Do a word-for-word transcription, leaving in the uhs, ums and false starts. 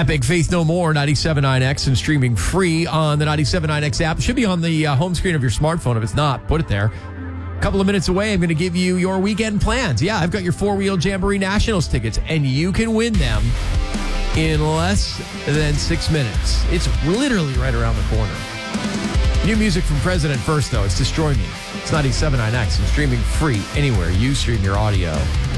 Epic Faith No More, ninety-seven point nine X, and streaming free on the ninety-seven point nine X app. It should be on the uh, home screen of your smartphone. If it's not, put it there. A couple of minutes away, I'm going to give you your weekend plans. Yeah, I've got your four-wheel Jamboree Nationals tickets, and you can win them in less than six minutes. It's literally right around the corner. New music from President first, though. It's Destroy Me. It's ninety-seven point nine X and streaming free anywhere you stream your audio.